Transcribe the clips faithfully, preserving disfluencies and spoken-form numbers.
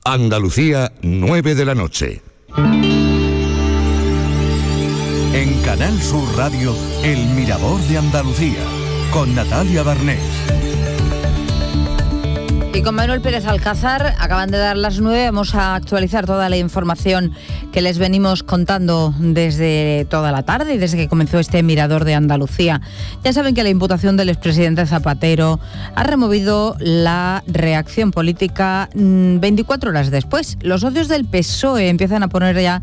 Andalucía, nueve de la noche. En Canal Sur Radio, El Mirador de Andalucía, con Natalia Barnés. Y con Manuel Pérez Alcázar, acaban de dar las nueve, vamos a actualizar toda la información que les venimos contando desde toda la tarde y desde que comenzó este Mirador de Andalucía. Ya saben que la imputación del expresidente Zapatero ha removido la reacción política veinticuatro horas después. Los socios del P S O E empiezan a poner ya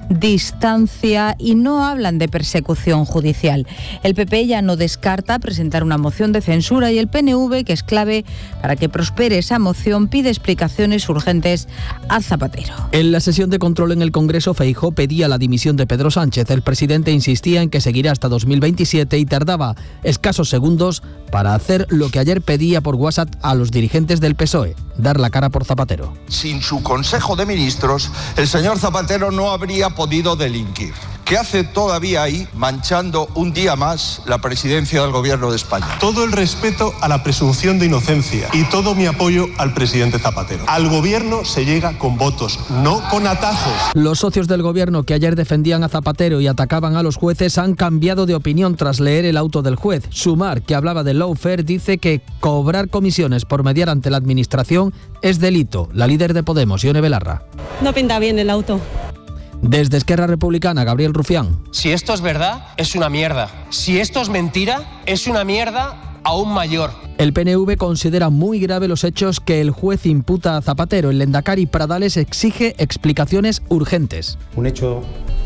distancia y no hablan de persecución judicial. El P P ya no descarta presentar una moción de censura y el P N V, que es clave para que prospere esa moción, pide explicaciones urgentes a Zapatero. En la sesión de control en el Congreso, Feijóo pedía la dimisión de Pedro Sánchez. El presidente insistía en que seguirá hasta dos mil veintisiete y tardaba escasos segundos para hacer lo que ayer pedía por WhatsApp a los dirigentes del P S O E, dar la cara por Zapatero. Sin su Consejo de Ministros, el señor Zapatero no habría podido delinquir. ¿Qué hace todavía ahí, manchando un día más la presidencia del Gobierno de España? Todo el respeto a la presunción de inocencia y todo mi apoyo al presidente Zapatero. Al Gobierno se llega con votos, no con atajos. Los socios del Gobierno que ayer defendían a Zapatero y atacaban a los jueces han cambiado de opinión tras leer el auto del juez. Sumar, que hablaba de lawfare, dice que cobrar comisiones por mediar ante la Administración es delito. La líder de Podemos, Ione Belarra. No pinta bien el auto. Desde Esquerra Republicana, Gabriel Rufián. Si esto es verdad, es una mierda. Si esto es mentira, es una mierda aún mayor. El P N V considera muy grave los hechos que el juez imputa a Zapatero. El lehendakari Pradales exige explicaciones urgentes. Un hecho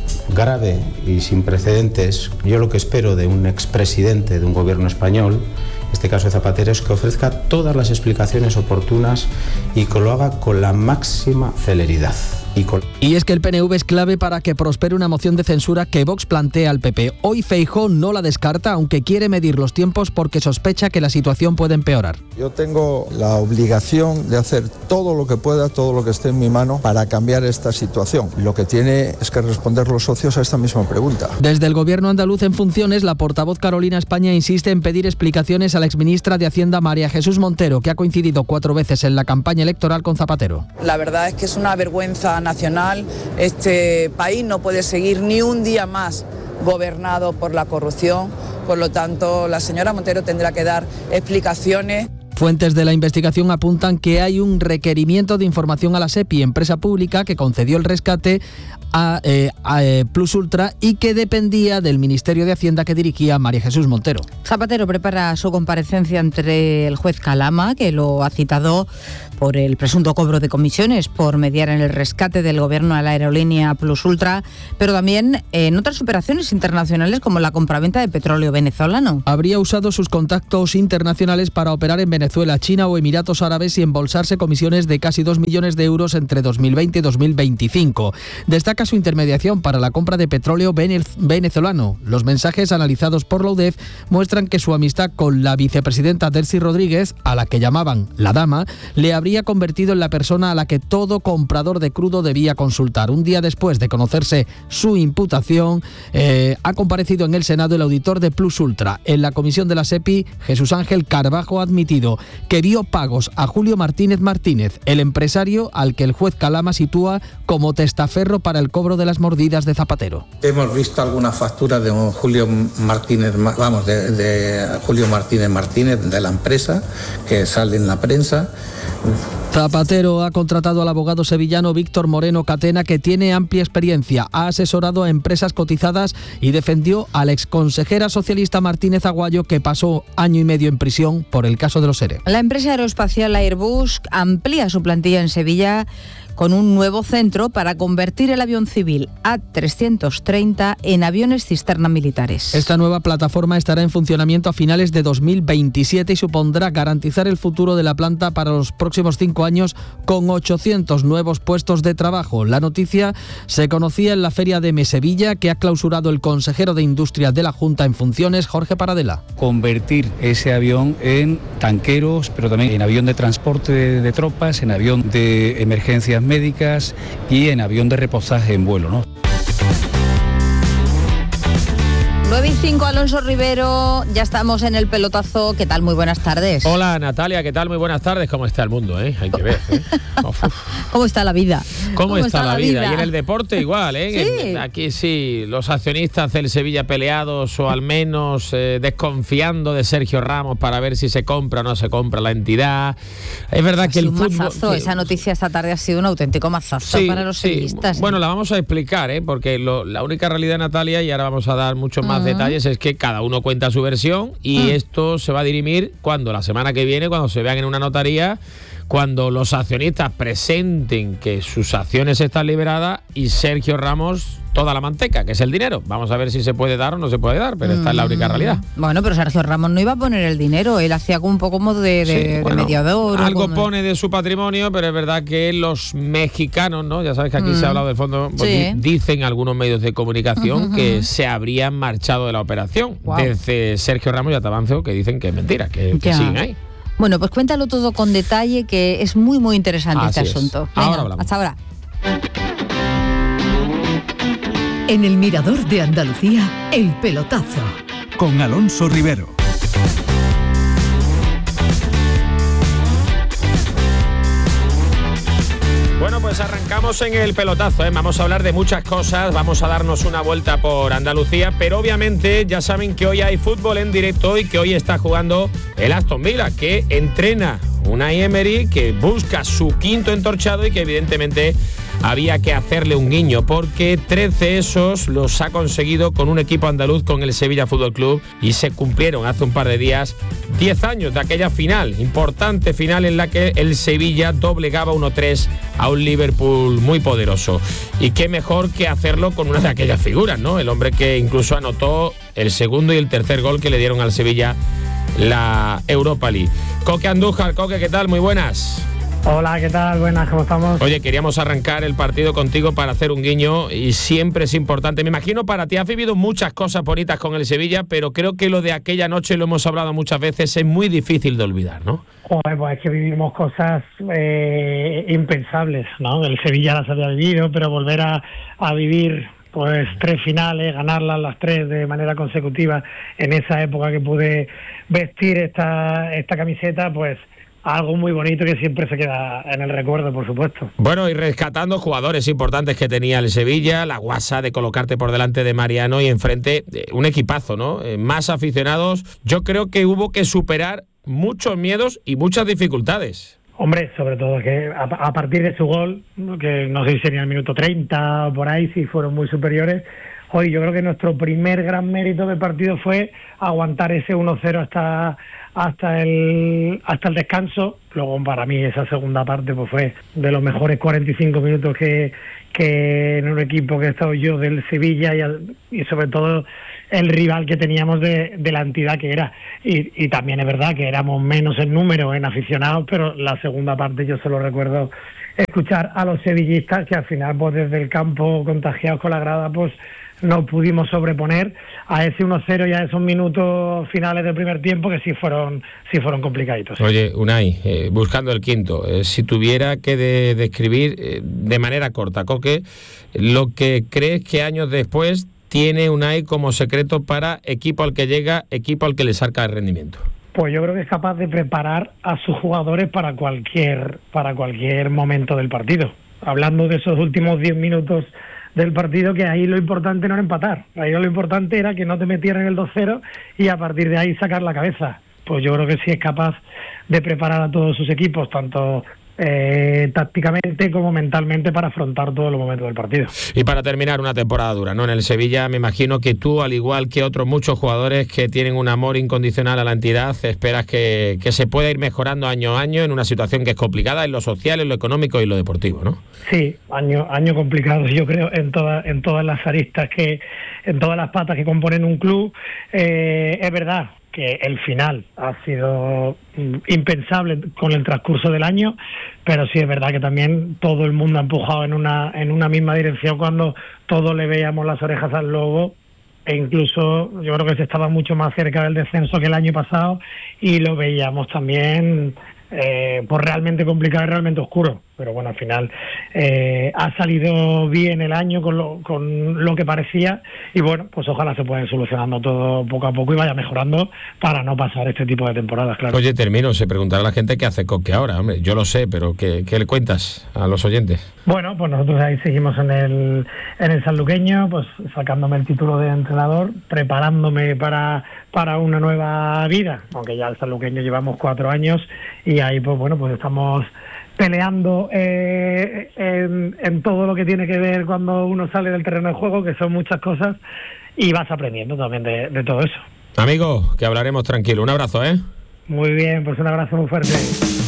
grave y sin precedentes. Yo lo que espero de un expresidente de un gobierno español, en este caso Zapatero, es que ofrezca todas las explicaciones oportunas y que lo haga con la máxima celeridad. Y, con... y es que el P N V es clave para que prospere una moción de censura que Vox plantea al P P. Hoy Feijóo no la descarta, aunque quiere medir los tiempos porque sospecha que la situación puede empeorar. Yo tengo la obligación de hacer todo lo que pueda, todo lo que esté en mi mano para cambiar esta situación. Lo que tiene es que responder los socios a esta misma pregunta. Desde el Gobierno andaluz en funciones, la portavoz Carolina España insiste en pedir explicaciones a la exministra de Hacienda María Jesús Montero, que ha coincidido cuatro veces en la campaña electoral con Zapatero. La verdad es que es una vergüenza nacional. Este país no puede seguir ni un día más gobernado por la corrupción. Por lo tanto, la señora Montero tendrá que dar explicaciones. Fuentes de la investigación apuntan que hay un requerimiento de información a la SEPI, empresa pública que concedió el rescate a, eh, a eh, Plus Ultra y que dependía del Ministerio de Hacienda que dirigía María Jesús Montero. Zapatero prepara su comparecencia ante el juez Calama, que lo ha citado por el presunto cobro de comisiones por mediar en el rescate del gobierno a la aerolínea Plus Ultra, pero también en otras operaciones internacionales como la compraventa de petróleo venezolano. Habría usado sus contactos internacionales para operar en Venezuela, China o Emiratos Árabes y embolsarse comisiones de casi dos millones de euros entre dos mil veinte y dos mil veinticinco. Destaca su intermediación para la compra de petróleo venezolano. Los mensajes analizados por la U D E F muestran que su amistad con la vicepresidenta Delcy Rodríguez, a la que llamaban la dama, le habría convertido en la persona a la que todo comprador de crudo debía consultar. Un día después de conocerse su imputación, eh, ha comparecido en el Senado el auditor de Plus Ultra. En la comisión de la SEPI, Jesús Ángel Carbajo ha admitido que vio pagos a Julio Martínez Martínez, el empresario al que el juez Calama sitúa como testaferro para el cobro de las mordidas de Zapatero. Hemos visto algunas facturas de un Julio Martínez, vamos, de, de Julio Martínez Martínez de la empresa que sale en la prensa. Zapatero ha contratado al abogado sevillano Víctor Moreno Catena, que tiene amplia experiencia. Ha asesorado a empresas cotizadas y defendió a la exconsejera socialista Martínez Aguayo, que pasó año y medio en prisión por el caso de los ERE. La empresa aeroespacial Airbus amplía su plantilla en Sevilla con un nuevo centro para convertir el avión civil A trescientos treinta en aviones cisterna militares. Esta nueva plataforma estará en funcionamiento a finales de dos mil veintisiete y supondrá garantizar el futuro de la planta para los próximos cinco años con ochocientos nuevos puestos de trabajo. La noticia se conocía en la Feria de Mesevilla, que ha clausurado el consejero de Industria de la Junta en funciones, Jorge Paradela. Convertir ese avión en tanqueros, pero también en avión de transporte de, de tropas, en avión de emergencias médicas y en avión de reposaje en vuelo, ¿no? nueve y cinco, Alonso Rivero, ya estamos en el pelotazo. ¿Qué tal? Muy buenas tardes. Hola Natalia, ¿qué tal? Muy buenas tardes. ¿Cómo está el mundo? Eh? Hay que ver. ¿eh? Uf, uf. ¿Cómo está la vida? ¿Cómo, ¿Cómo está, está la, la vida? vida? Y en el deporte igual, ¿eh? Sí. Aquí sí, los accionistas del Sevilla peleados o al menos eh, desconfiando de Sergio Ramos para ver si se compra o no se compra la entidad. Es verdad pues que el un fútbol... Mazazo. Que, Esa noticia esta tarde ha sido un auténtico mazazo sí, para los sí. sevillistas. Bueno, la vamos a explicar, ¿eh? Porque lo, la única realidad, Natalia, y ahora vamos a dar muchos más uh-huh. detalles, es que cada uno cuenta su versión y uh-huh. esto se va a dirimir cuando la semana que viene, cuando se vean en una notaría, cuando los accionistas presenten que sus acciones están liberadas y Sergio Ramos toda la manteca, que es el dinero. Vamos a ver si se puede dar o no se puede dar, pero mm. esta es la única realidad. Bueno, pero Sergio Ramos no iba a poner el dinero, él hacía un poco como de, de, sí, bueno, de mediador. Algo como... pone de su patrimonio, pero es verdad que los mexicanos, ¿no? Ya sabes que aquí mm. se ha hablado del fondo, pues sí. dicen algunos medios de comunicación uh-huh, que uh-huh. se habrían marchado de la operación. Wow. Desde Sergio Ramos ya te avanzo que dicen que es mentira, que, que siguen ahí. Bueno, pues cuéntalo todo con detalle, que es muy, muy interesante Así este asunto. Es. Venga, ahora hablamos. Hasta ahora. En el Mirador de Andalucía, el pelotazo. Con Alonso Rivero. Bueno, pues arrancamos en el pelotazo, ¿eh? Vamos a hablar de muchas cosas, vamos a darnos una vuelta por Andalucía, pero obviamente ya saben que hoy hay fútbol en directo y que hoy está jugando el Aston Villa, que entrena Unai Emery, que busca su quinto entorchado y que evidentemente había que hacerle un guiño, porque trece esos los ha conseguido con un equipo andaluz, con el Sevilla Fútbol Club, y se cumplieron hace un par de días diez años de aquella final, importante final en la que el Sevilla doblegaba uno tres a un Liverpool muy poderoso. Y qué mejor que hacerlo con una de aquellas figuras, ¿no? El hombre que incluso anotó el segundo y el tercer gol que le dieron al Sevilla la Europa League. Coque Andújar, Coque, ¿qué tal? Muy buenas. Hola, ¿qué tal? Buenas, ¿cómo estamos? Oye, queríamos arrancar el partido contigo para hacer un guiño y siempre es importante. Me imagino para ti has vivido muchas cosas bonitas con el Sevilla, pero creo que lo de aquella noche, lo hemos hablado muchas veces, es muy difícil de olvidar, ¿no? Joder, pues es que vivimos cosas eh, impensables, ¿no? El Sevilla las había vivido, pero volver a, a vivir pues tres finales, ganarlas las tres de manera consecutiva en esa época que pude vestir esta, esta camiseta, pues algo muy bonito que siempre se queda en el recuerdo, por supuesto. Bueno, y rescatando jugadores importantes que tenía el Sevilla, la guasa de colocarte por delante de Mariano y enfrente eh, un equipazo, ¿no? Eh, más aficionados. Yo creo que hubo que superar muchos miedos y muchas dificultades. Hombre, sobre todo que a, a partir de su gol, que no sé si sería el minuto treinta o por ahí, si fueron muy superiores. Hoy yo creo que nuestro primer gran mérito del partido fue aguantar ese uno cero hasta hasta el hasta el descanso. Luego para mí esa segunda parte pues fue de los mejores cuarenta y cinco minutos que, que en un equipo que he estado yo del Sevilla y, al, y sobre todo el rival que teníamos de, de la entidad que era. Y, y también es verdad que éramos menos en número, en aficionados, pero la segunda parte yo solo recuerdo escuchar a los sevillistas que al final pues desde el campo contagiados con la grada pues no pudimos sobreponer a ese uno cero y a esos minutos finales del primer tiempo que sí fueron sí fueron complicaditos. Oye, Unai, eh, buscando el quinto, eh, si tuviera que de, describir eh, de manera corta, Coque, lo que crees que años después tiene Unai como secreto para equipo al que llega, equipo al que le saca el rendimiento. Pues yo creo que es capaz de preparar a sus jugadores para cualquier para cualquier momento del partido. Hablando de esos últimos diez minutos del partido, que ahí lo importante no era empatar, ahí lo importante era que no te metieran el dos cero y a partir de ahí sacar la cabeza. Pues yo creo que sí es capaz de preparar a todos sus equipos, tanto eh, tácticamente como mentalmente, para afrontar todos los momentos del partido. Y para terminar, una temporada dura, ¿no? En el Sevilla me imagino que tú, al igual que otros muchos jugadores que tienen un amor incondicional a la entidad, esperas que, que se pueda ir mejorando año a año en una situación que es complicada en lo social, en lo económico y en lo deportivo, ¿no? Sí, año año complicado, yo creo, en todas en todas las aristas, que en todas las patas que componen un club. Eh, es verdad que el final ha sido impensable con el transcurso del año, pero sí es verdad que también todo el mundo ha empujado en una en una misma dirección cuando todos le veíamos las orejas al lobo, e incluso yo creo que se estaba mucho más cerca del descenso que el año pasado y lo veíamos también eh, pues realmente complicado y realmente oscuro. Pero bueno, al final eh, ha salido bien el año con lo, con lo que parecía y bueno, pues ojalá se pueda ir solucionando todo poco a poco y vaya mejorando para no pasar este tipo de temporadas, claro. Oye, termino, se preguntará la gente qué hace Coque ahora, hombre, yo lo sé, pero ¿qué, qué le cuentas a los oyentes? Bueno, pues nosotros ahí seguimos en el, en el sanluqueño, pues sacándome el título de entrenador, preparándome para, para una nueva vida, aunque ya el sanluqueño llevamos cuatro años y ahí pues bueno, pues estamos peleando eh, en, en todo lo que tiene que ver cuando uno sale del terreno de juego, que son muchas cosas, y vas aprendiendo también de, de todo eso. Amigo, que hablaremos tranquilo. Un abrazo, ¿eh? Muy bien, pues un abrazo muy fuerte.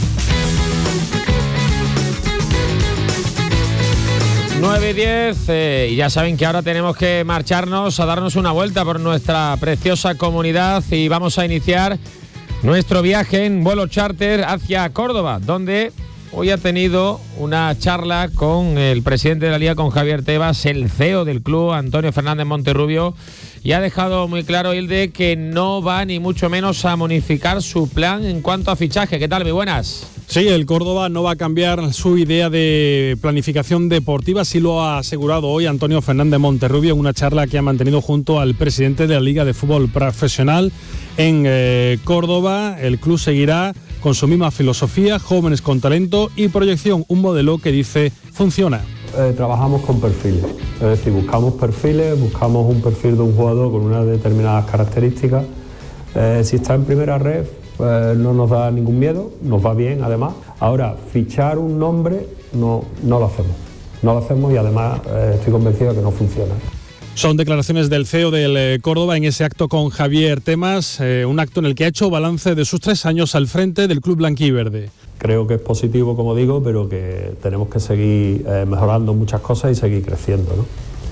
nueve y diez, eh, y ya saben que ahora tenemos que marcharnos a darnos una vuelta por nuestra preciosa comunidad y vamos a iniciar nuestro viaje en vuelo charter hacia Córdoba, donde hoy ha tenido una charla con el presidente de la Liga, con Javier Tebas, el C E O del club, Antonio Fernández Monterrubio, y ha dejado muy claro, Hilde, que no va ni mucho menos a modificar su plan en cuanto a fichaje. ¿Qué tal? Muy buenas. Sí, el Córdoba no va a cambiar su idea de planificación deportiva, sí lo ha asegurado hoy Antonio Fernández Monterrubio en una charla que ha mantenido junto al presidente de la Liga de Fútbol Profesional en eh, Córdoba. El club seguirá con su misma filosofía, jóvenes con talento y proyección, un modelo que dice funciona. Eh, trabajamos con perfiles, es decir, buscamos perfiles, buscamos un perfil de un jugador con unas determinadas características. Eh, si está en primera red, pues no nos da ningún miedo, nos va bien además. Ahora, fichar un nombre no, no lo hacemos, no lo hacemos y además eh, estoy convencido de que no funciona. Son declaraciones del C E O del eh, Córdoba en ese acto con Javier Tebas, eh, un acto en el que ha hecho balance de sus tres años al frente del club blanquiverde. Creo que es positivo, como digo, pero que tenemos que seguir eh, mejorando muchas cosas y seguir creciendo, ¿no?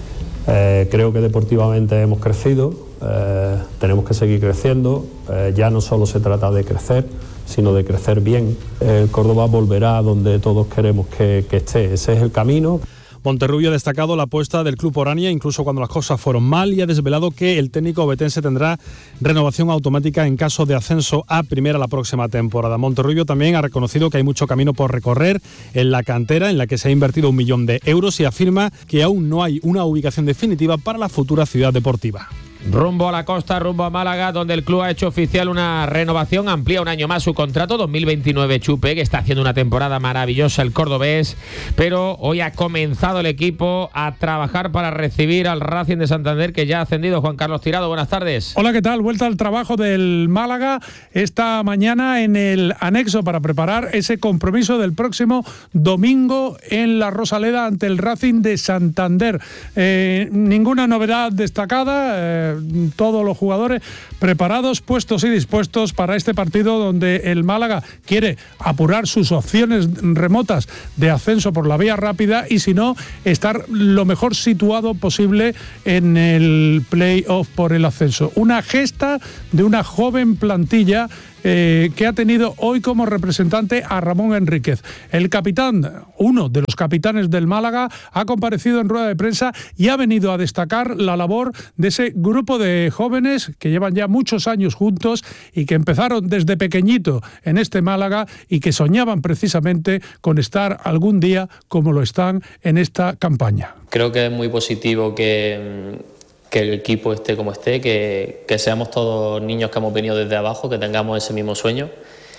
Eh, creo que deportivamente hemos crecido, eh, tenemos que seguir creciendo, eh, ya no solo se trata de crecer, sino de crecer bien. El Córdoba volverá a donde todos queremos que, que esté, ese es el camino. Monterrubio ha destacado la apuesta del club por Ania, incluso cuando las cosas fueron mal, y ha desvelado que el técnico obetense tendrá renovación automática en caso de ascenso a primera la próxima temporada. Monterrubio también ha reconocido que hay mucho camino por recorrer en la cantera, en la que se ha invertido un millón de euros, y afirma que aún no hay una ubicación definitiva para la futura ciudad deportiva. Rumbo a la costa, rumbo a Málaga, donde el club ha hecho oficial una renovación, amplía un año más su contrato, dos mil veintinueve Chupe, que está haciendo una temporada maravillosa el cordobés, pero hoy ha comenzado el equipo a trabajar para recibir al Racing de Santander, que ya ha ascendido. Juan Carlos Tirado, buenas tardes. Hola, ¿qué tal? Vuelta al trabajo del Málaga esta mañana en el anexo para preparar ese compromiso del próximo domingo en la Rosaleda ante el Racing de Santander. Eh, ninguna novedad destacada, eh, todos los jugadores preparados, puestos y dispuestos para este partido donde el Málaga quiere apurar sus opciones remotas de ascenso por la vía rápida y, si no, estar lo mejor situado posible en el play-off por el ascenso. Una gesta de una joven plantilla Eh, que ha tenido hoy como representante a Ramón Enríquez. El capitán, uno de los capitanes del Málaga, ha comparecido en rueda de prensa y ha venido a destacar la labor de ese grupo de jóvenes que llevan ya muchos años juntos y que empezaron desde pequeñito en este Málaga y que soñaban precisamente con estar algún día como lo están en esta campaña. Creo que es muy positivo que... que el equipo esté como esté, que, que seamos todos niños que hemos venido desde abajo, que tengamos ese mismo sueño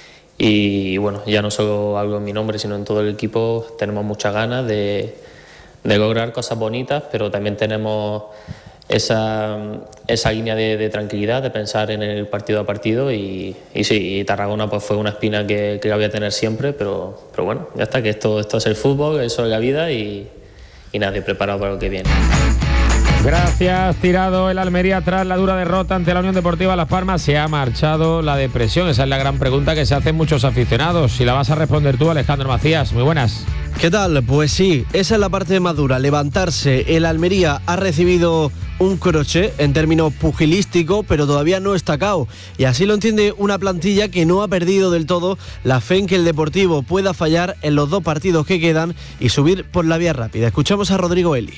y bueno, ya no solo hablo en mi nombre, sino en todo el equipo, tenemos muchas ganas de, de lograr cosas bonitas, pero también tenemos esa, esa línea de, de tranquilidad, de pensar en el partido a partido y, y sí, y Tarragona pues fue una espina que, que la voy a tener siempre, pero, pero bueno, ya está, que esto, esto es el fútbol, eso es la vida y, y nadie preparado para lo que viene. Gracias, Tirado. El Almería, tras la dura derrota ante la Unión Deportiva Las Palmas, se ha marchado la depresión. Esa es la gran pregunta que se hacen muchos aficionados. Si la vas a responder tú, Alejandro Macías. Muy buenas. ¿Qué tal? Pues sí, esa es la parte más dura, levantarse. El Almería ha recibido un croche en términos pugilísticos, pero todavía no está cao. Y así lo entiende una plantilla que no ha perdido del todo la fe en que el Deportivo pueda fallar en los dos partidos que quedan y subir por la vía rápida. Escuchamos a Rodrigo Eli.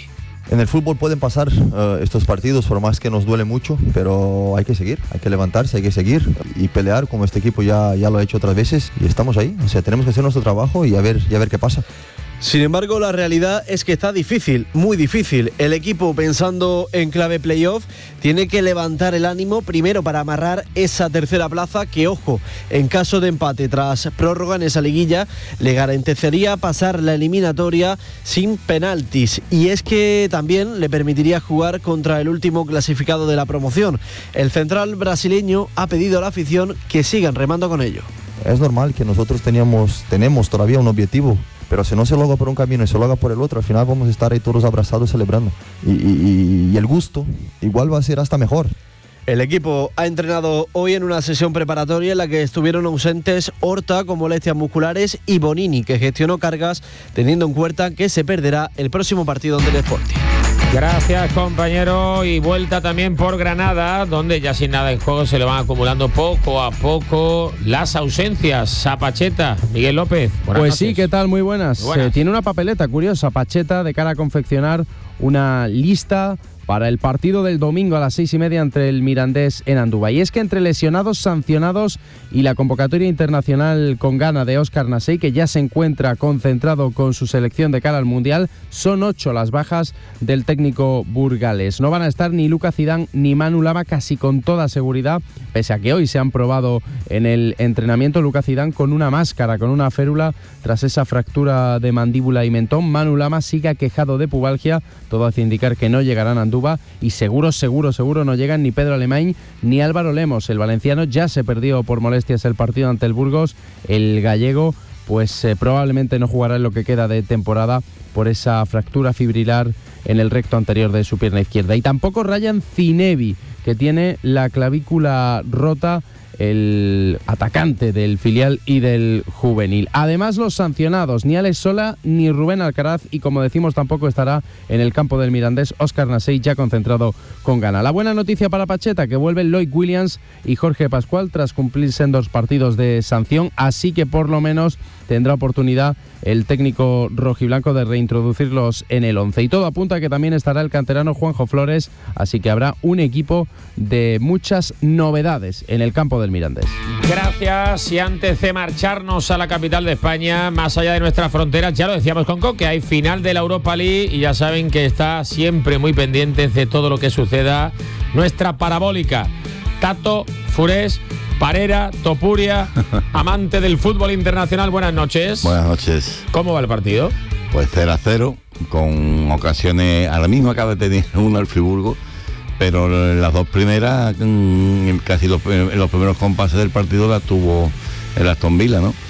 En el fútbol pueden pasar uh, estos partidos, por más que nos duele mucho, pero hay que seguir, hay que levantarse, hay que seguir y pelear como este equipo ya, ya lo ha hecho otras veces y estamos ahí. O sea, tenemos que hacer nuestro trabajo y a ver, y a ver qué pasa. Sin embargo, la realidad es que está difícil, muy difícil. El equipo, pensando en clave playoff, tiene que levantar el ánimo primero para amarrar esa tercera plaza que, ojo, en caso de empate tras prórroga en esa liguilla, le garantizaría pasar la eliminatoria sin penaltis. Y es que también le permitiría jugar contra el último clasificado de la promoción. El central brasileño ha pedido a la afición que sigan remando con ello. Es normal que nosotros teníamos, tenemos todavía un objetivo, pero si no se logra por un camino y se logra por el otro, al final vamos a estar ahí todos abrazados celebrando. Y, y, y el gusto igual va a ser hasta mejor. El equipo ha entrenado hoy en una sesión preparatoria en la que estuvieron ausentes Horta con molestias musculares y Bonini, que gestionó cargas, teniendo en cuenta que se perderá el próximo partido ante el Sporting. Gracias, compañero. Y vuelta también por Granada, donde ya sin nada en juego se le van acumulando poco a poco las ausencias. A Pacheta, Miguel López. Pues noches. Sí, ¿qué tal? Muy buenas. Muy buenas. Eh, tiene una papeleta curiosa, Pacheta, de cara a confeccionar una lista para el partido del domingo a las seis y media entre el Mirandés en Andúba. Y es que entre lesionados, sancionados y la convocatoria internacional con Ghana de Óscar Nasey, que ya se encuentra concentrado con su selección de cara al Mundial, son ocho las bajas del técnico burgalés. No van a estar ni Lucas Zidane ni Manu Lama, casi con toda seguridad, pese a que hoy se han probado en el entrenamiento. Lucas Zidane con una máscara, con una férula tras esa fractura de mandíbula y mentón. Manu Lama sigue aquejado de pubalgia, todo hace indicar que no llegarán a Andúba. Y seguro, seguro, seguro no llegan ni Pedro Alemany ni Álvaro Lemos. El valenciano ya se perdió por molestias el partido ante el Burgos. El gallego pues eh, probablemente no jugará en lo que queda de temporada por esa fractura fibrilar en el recto anterior de su pierna izquierda. Y tampoco Ryan Zinebi, que tiene la clavícula rota, el atacante del filial y del juvenil. Además, los sancionados, ni Alex Sola ni Rubén Alcaraz, y como decimos tampoco estará en el campo del Mirandés Óscar Nasey, ya concentrado con Ghana. La buena noticia para Pacheta, que vuelven Loic Williams y Jorge Pascual tras cumplirse en dos partidos de sanción, así que por lo menos tendrá oportunidad el técnico rojiblanco de reintroducirlos en el once. Y todo apunta a que también estará el canterano Juanjo Flores, así que habrá un equipo de muchas novedades en el campo del Mirandés. Gracias. Y antes de marcharnos a la capital de España, más allá de nuestras fronteras, ya lo decíamos con Coque, hay final de la Europa League y ya saben que está siempre muy pendientes de todo lo que suceda nuestra parabólica. Tato Furés, Parera, Topuria, amante del fútbol internacional, buenas noches. Buenas noches. ¿Cómo va el partido? Pues cero a cero, con ocasiones, ahora mismo acaba de tener uno el Friburgo, pero las dos primeras, casi los, los primeros compases del partido las tuvo el Aston Villa, ¿no?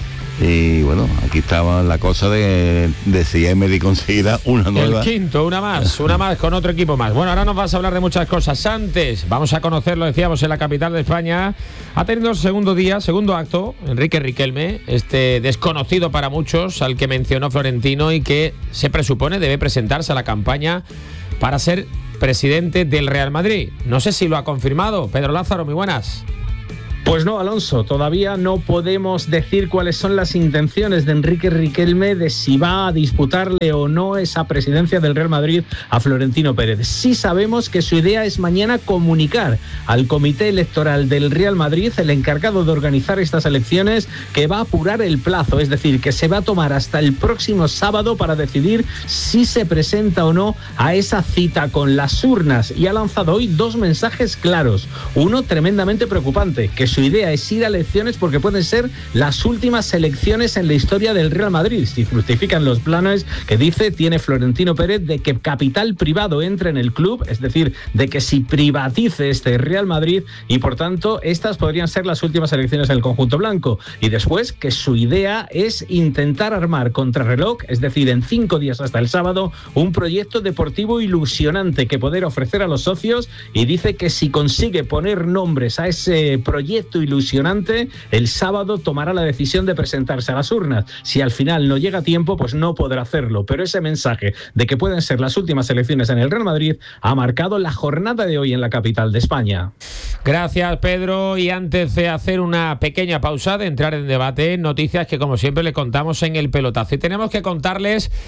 Y bueno, aquí estaba la cosa de, de si Emery conseguirá una nueva. El quinto, una más, una más con otro equipo más. Bueno, ahora nos vas a hablar de muchas cosas. Antes, vamos a conocerlo, decíamos, en la capital de España. Ha tenido el segundo día, segundo acto, Enrique Riquelme, este desconocido para muchos, al que mencionó Florentino y que se presupone debe presentarse a la campaña para ser presidente del Real Madrid. No sé si lo ha confirmado. Pedro Lázaro, muy buenas. Pues no, Alonso, todavía no podemos decir cuáles son las intenciones de Enrique Riquelme de si va a disputarle o no esa presidencia del Real Madrid a Florentino Pérez. Sí sabemos que su idea es mañana comunicar al Comité Electoral del Real Madrid, el encargado de organizar estas elecciones, que va a apurar el plazo, es decir, que se va a tomar hasta el próximo sábado para decidir si se presenta o no a esa cita con las urnas. Y ha lanzado hoy dos mensajes claros. Uno tremendamente preocupante, que su idea es ir a elecciones porque pueden ser las últimas elecciones en la historia del Real Madrid, si fructifican los planes que dice tiene Florentino Pérez de que capital privado entre en el club, es decir, de que si privatice este Real Madrid, y por tanto estas podrían ser las últimas elecciones del conjunto blanco. Y después que su idea es intentar armar contrarreloj, es decir, en cinco días hasta el sábado, un proyecto deportivo ilusionante que poder ofrecer a los socios, y dice que si consigue poner nombres a ese proyecto ilusionante, el sábado tomará la decisión de presentarse a las urnas. Si al final no llega a tiempo, pues no podrá hacerlo, pero ese mensaje de que pueden ser las últimas elecciones en el Real Madrid ha marcado la jornada de hoy en la capital de España. Gracias, Pedro. Y antes de hacer una pequeña pausa, de entrar en debate, noticias que como siempre le contamos en el pelotazo. Y tenemos que contarles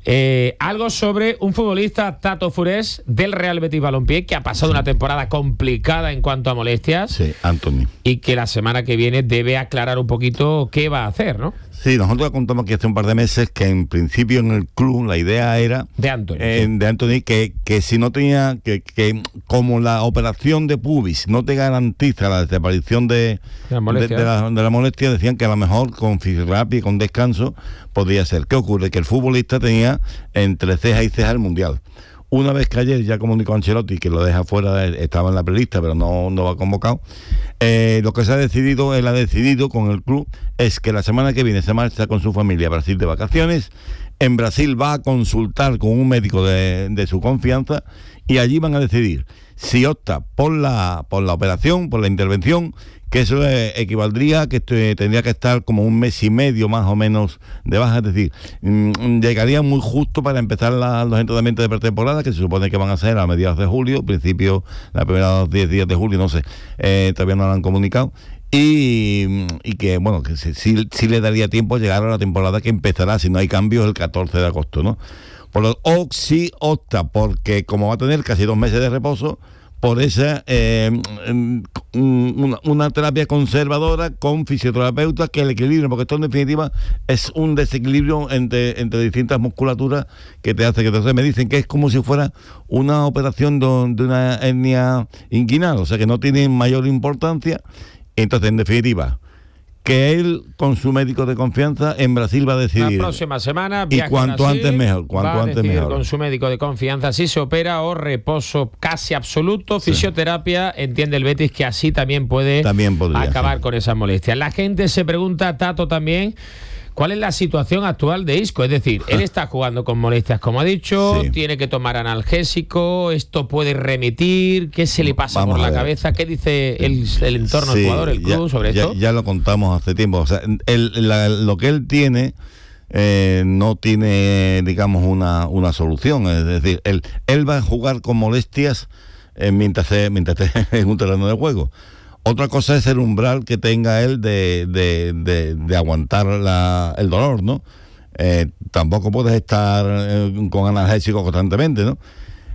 Eh, algo sobre un futbolista, Tato Furés, del Real Betis Balompié, que ha pasado sí. una temporada complicada en cuanto a molestias. Sí, Anthony. Y que la semana que viene debe aclarar un poquito qué va a hacer, ¿no? Sí, nosotros contamos que hace un par de meses que en principio en el club la idea era de Anthony, eh, sí. de Anthony que, que si no tenía que, que como la operación de pubis no te garantiza la desaparición de, de, la, molestia. de, de, la, de la molestia, decían que a lo mejor con fisioterapia y con descanso podría ser. ¿Qué ocurre? Que el futbolista tenía entre ceja y ceja el mundial. Una vez que ayer ya comunicó Ancelotti que lo deja fuera, estaba en la prelista, pero no, no va convocado, eh, lo que se ha decidido, él ha decidido con el club, es que la semana que viene se marcha con su familia a Brasil de vacaciones. En Brasil va a consultar con un médico de, de su confianza y allí van a decidir si opta por la, por la operación, por la intervención, que eso equivaldría a que tendría que estar como un mes y medio más o menos de baja, es decir, mmm, llegaría muy justo para empezar la, los entrenamientos de pretemporada, que se supone que van a ser a mediados de julio, principio, la primera diez días de julio, no sé, eh, todavía no lo han comunicado, y, y que, bueno, que sí, sí le daría tiempo a llegar a la temporada que empezará, si no hay cambios, el catorce de agosto, ¿no? Por lo, o sí opta, porque como va a tener casi dos meses de reposo, por esa eh, una, una terapia conservadora con fisioterapeutas que el equilibrio, porque esto en definitiva es un desequilibrio entre, entre distintas musculaturas que te hace que entonces me dicen que es como si fuera una operación de, de una hernia inguinal, o sea que no tiene mayor importancia. Entonces, en definitiva, que él, con su médico de confianza, en Brasil va a decidir. La próxima semana, y cuanto Brasil, antes mejor, cuanto va a antes decidir mejor. Con su médico de confianza si se opera o reposo casi absoluto, sí. fisioterapia, entiende el Betis que así también puede también podría, acabar sí. con esas molestias. La gente se pregunta, Tato, también, ¿cuál es la situación actual de Isco? Es decir, él está jugando con molestias, como ha dicho, sí. tiene que tomar analgésico, esto puede remitir, ¿qué se le pasa Vamos por la cabeza? ¿Qué dice el, el entorno sí, del jugador, el club ya, sobre ya, esto? Ya lo contamos hace tiempo, o sea, él, la, lo que él tiene eh, no tiene, digamos, una, una solución, es decir, él, él va a jugar con molestias eh, mientras, mientras esté en un terreno de juego. Otra cosa es el umbral que tenga él de, de, de, de aguantar la, el dolor, ¿no? Eh, tampoco puedes estar eh, con analgésicos constantemente, ¿no?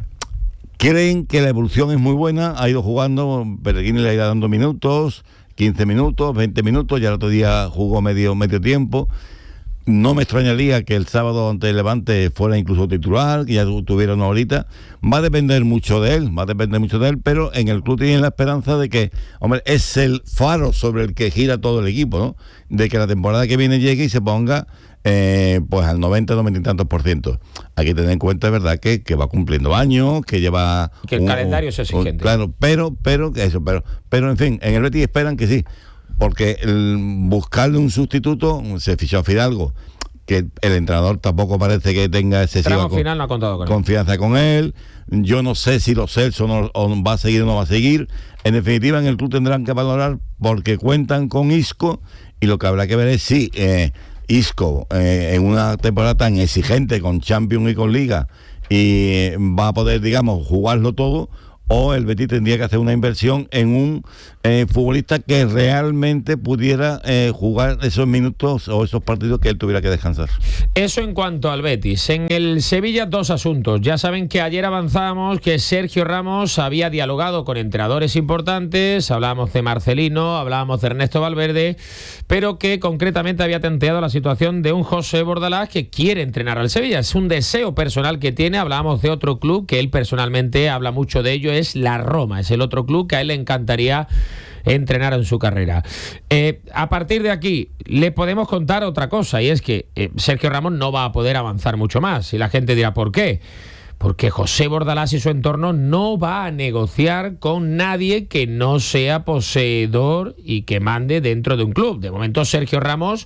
Creen que la evolución es muy buena, ha ido jugando, Pellegrini le ha ido dando minutos, quince minutos, veinte minutos, ya el otro día jugó medio, medio tiempo. No me extrañaría que el sábado ante el Levante fuera incluso titular, que ya tuviera una horita. Va a depender mucho de él, va a depender mucho de él, pero en el club tienen la esperanza de que, hombre, es el faro sobre el que gira todo el equipo, ¿no? De que la temporada que viene llegue y se ponga eh, pues al noventa, noventa y tantos por ciento. Hay que tener en cuenta, es verdad, que, que va cumpliendo años, que lleva... Que el un, calendario es exigente. Un, claro, pero, pero, eso, pero, pero en fin, en el Betis esperan que sí. Porque el buscarle un sustituto, se fichó a Fidalgo, que el entrenador tampoco parece que tenga excesiva final no ha contado con confianza él. con él. Yo no sé si los Celso no, o va a seguir o no va a seguir. En definitiva, en el club tendrán que valorar porque cuentan con Isco y lo que habrá que ver es si eh, Isco, eh, en una temporada tan exigente con Champions y con Liga, y eh, va a poder, digamos, jugarlo todo, o el Betis tendría que hacer una inversión en un eh, futbolista que realmente pudiera eh, jugar esos minutos o esos partidos que él tuviera que descansar. Eso en cuanto al Betis. En el Sevilla, dos asuntos. Ya saben que ayer avanzábamos que Sergio Ramos había dialogado con entrenadores importantes, hablábamos de Marcelino, hablábamos de Ernesto Valverde, pero que concretamente había tanteado la situación de un José Bordalás que quiere entrenar al Sevilla. Es un deseo personal que tiene. Hablábamos de otro club que él personalmente habla mucho de ello, es la Roma, es el otro club que a él le encantaría entrenar en su carrera. Eh, a partir de aquí le podemos contar otra cosa, y es que eh, Sergio Ramos no va a poder avanzar mucho más, y la gente dirá ¿por qué? Porque José Bordalás y su entorno no va a negociar con nadie que no sea poseedor y que mande dentro de un club. De momento Sergio Ramos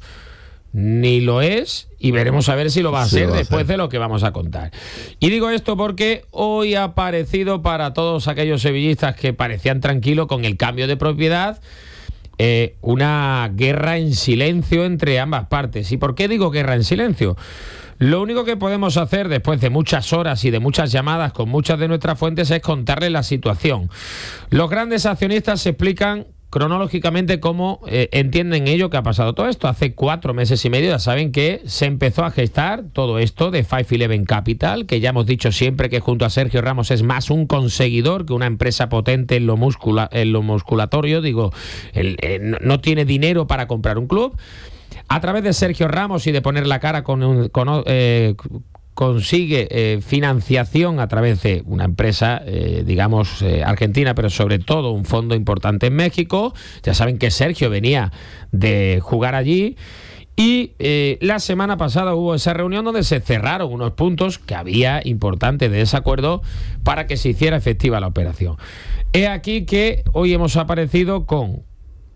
ni lo es, y veremos a ver si lo va a sí, ser va a después ser. de lo que vamos a contar. Y digo esto porque hoy ha aparecido para todos aquellos sevillistas que parecían tranquilos con el cambio de propiedad, eh, una guerra en silencio entre ambas partes. ¿Y por qué digo guerra en silencio? Lo único que podemos hacer después de muchas horas y de muchas llamadas con muchas de nuestras fuentes es contarles la situación. Los grandes accionistas se explican cronológicamente cómo eh, entienden ellos que ha pasado todo esto. Hace cuatro meses y medio ya saben que se empezó a gestar todo esto de Five Eleven Capital, que ya hemos dicho siempre que junto a Sergio Ramos es más un conseguidor que una empresa potente en lo, muscula, en lo musculatorio, digo, el, eh, no, no tiene dinero para comprar un club. A través de Sergio Ramos y de poner la cara con un... Con, eh, consigue eh, financiación a través de una empresa, eh, digamos, eh, argentina, pero sobre todo un fondo importante en México. Ya saben que Sergio venía de jugar allí. Y eh, la semana pasada hubo esa reunión donde se cerraron unos puntos que había importantes de desacuerdo para que se hiciera efectiva la operación. He aquí que hoy hemos aparecido con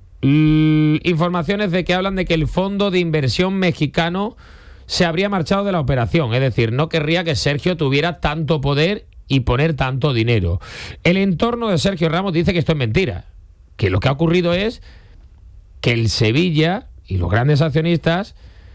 l- informaciones de que hablan de que el fondo de inversión mexicano se habría marchado de la operación, es decir, no querría que Sergio tuviera tanto poder y poner tanto dinero. El entorno de Sergio Ramos dice que esto es mentira, que lo que ha ocurrido es que el Sevilla y los grandes accionistas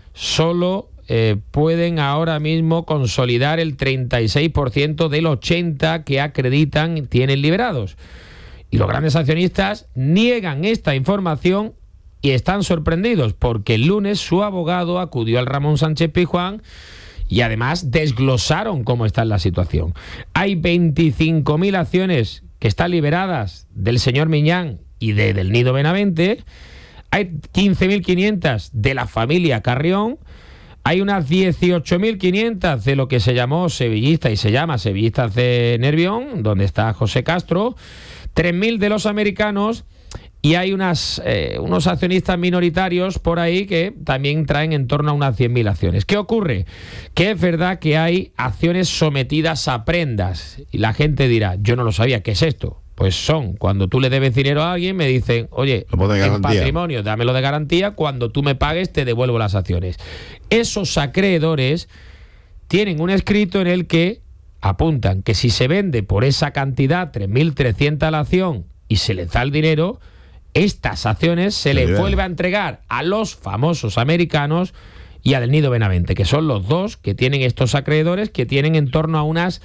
solo eh, pueden ahora mismo consolidar el treinta y seis por ciento del ochenta por ciento que acreditan tienen liberados. Y los grandes accionistas niegan esta información y están sorprendidos porque el lunes su abogado acudió al Ramón Sánchez Pizjuán y además desglosaron cómo está la situación. Hay veinticinco mil acciones que están liberadas del señor Miñán y de Del Nido Benavente. Hay quince mil quinientas de la familia Carrión. Hay unas dieciocho mil quinientas de lo que se llamó Sevillista y se llama Sevillistas de Nervión, donde está José Castro. tres mil de los americanos. Y hay unas, eh, unos accionistas minoritarios por ahí que también traen en torno a unas cien mil acciones. ¿Qué ocurre? Que es verdad que hay acciones sometidas a prendas. Y la gente dirá, yo no lo sabía, ¿qué es esto? Pues son, cuando tú le debes dinero a alguien, me dicen, oye, en patrimonio, dámelo de garantía, cuando tú me pagues te devuelvo las acciones. Esos acreedores tienen un escrito en el que apuntan que si se vende por esa cantidad, tres mil trescientas la acción, y se les da el dinero, estas acciones se les vuelve a entregar a los famosos americanos y a Del Nido Benavente, que son los dos que tienen estos acreedores, que tienen en torno a unas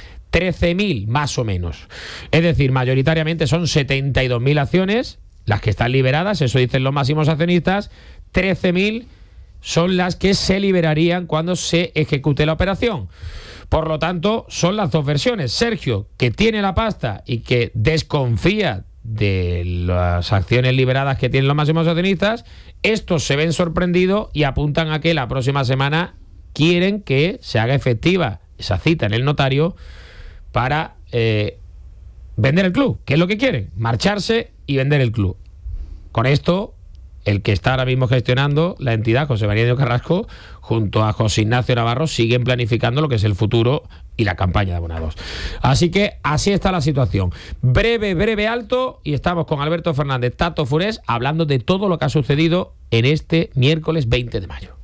trece mil más o menos. Es decir, mayoritariamente son setenta y dos mil acciones las que están liberadas, eso dicen los máximos accionistas, trece mil son las que se liberarían cuando se ejecute la operación. Por lo tanto, son las dos versiones. Sergio, que tiene la pasta y que desconfía de las acciones liberadas que tienen los máximos accionistas, estos se ven sorprendidos y apuntan a que la próxima semana quieren que se haga efectiva esa cita en el notario para eh, vender el club, que es lo que quieren, marcharse y vender el club. Con esto, el que está ahora mismo gestionando la entidad, José María Carrasco, junto a José Ignacio Navarro, siguen planificando lo que es el futuro y la campaña de abonados. Así que así está la situación. Breve, breve alto, y estamos con Alberto Fernández, Tato Furés, hablando de todo lo que ha sucedido en este miércoles veinte de mayo.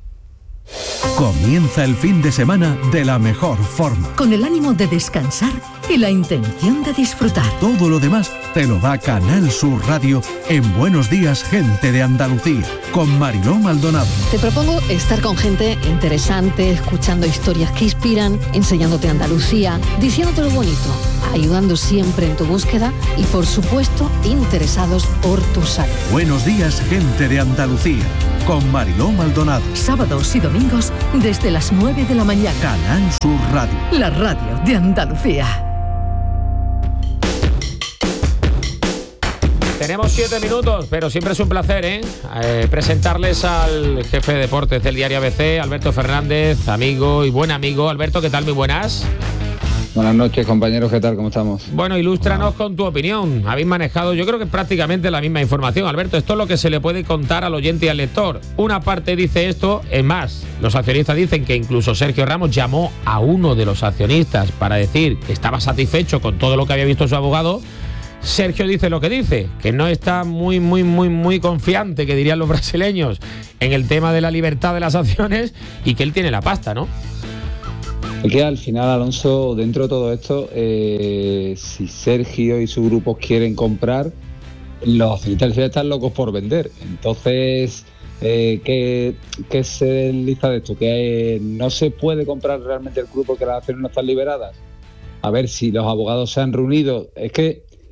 Comienza el fin de semana de la mejor forma. Con el ánimo de descansar y la intención de disfrutar. Todo lo demás te lo da Canal Sur Radio en Buenos Días, Gente de Andalucía, con Mariló Maldonado. Te propongo estar con gente interesante, escuchando historias que inspiran, enseñándote Andalucía, diciéndote lo bonito, ayudando siempre en tu búsqueda y, por supuesto, interesados por tu salud. Buenos Días, Gente de Andalucía, con Mariló Maldonado. Sábados y domingos desde las nueve de la mañana. Canal Sur Radio. La radio de Andalucía. Tenemos siete minutos, pero siempre es un placer, ¿eh? Eh, presentarles al jefe de deportes del diario A B C, Alberto Fernández, amigo y buen amigo. Alberto, ¿qué tal? Muy buenas. Buenas noches, compañeros, ¿qué tal? ¿Cómo estamos? Bueno, ilústranos con tu opinión. Habéis manejado, yo creo que prácticamente la misma información. Alberto, esto es lo que se le puede contar al oyente y al lector. Una parte dice esto, es más, los accionistas dicen que incluso Sergio Ramos llamó a uno de los accionistas para decir que estaba satisfecho con todo lo que había visto su abogado. Sergio dice lo que dice, que no está muy, muy, muy, muy confiante, que dirían los brasileños, en el tema de la libertad de las acciones y que él tiene la pasta, ¿no? Es que al final, Alonso, dentro de todo esto, eh, si Sergio y su grupo quieren comprar, los accionistas están locos por vender. Entonces, eh, ¿qué, ¿qué se lista de esto? ¿Que eh, no se puede comprar realmente el club porque las acciones no están liberadas? A ver, si los abogados se han reunido, es que